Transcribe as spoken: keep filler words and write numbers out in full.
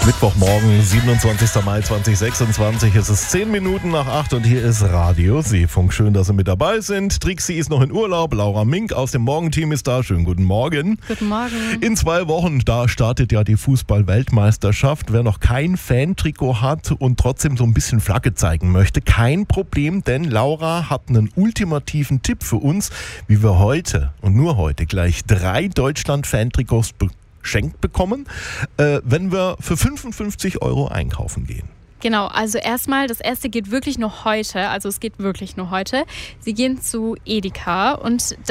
Mittwochmorgen, siebenundzwanzigster Mai zweitausendsechsundzwanzig. Es ist zehn Minuten nach acht und hier ist Radio Seefunk. Schön, dass Sie mit dabei sind. Trixie ist noch in Urlaub. Laura Mink aus dem Morgenteam ist da. Schönen guten Morgen. Guten Morgen. In zwei Wochen, da startet ja die Fußball-Weltmeisterschaft. Wer noch kein Fan-Trikot hat und trotzdem so ein bisschen Flagge zeigen möchte, kein Problem, denn Laura hat einen ultimativen Tipp für uns, wie wir heute und nur heute gleich drei Deutschland-Fan-Trikots bekommen. Schenkt bekommen, äh, wenn wir für fünfundfünfzig Euro einkaufen gehen. Genau, also erstmal, das erste geht wirklich nur heute, also es geht wirklich nur heute. Sie gehen zu Edeka und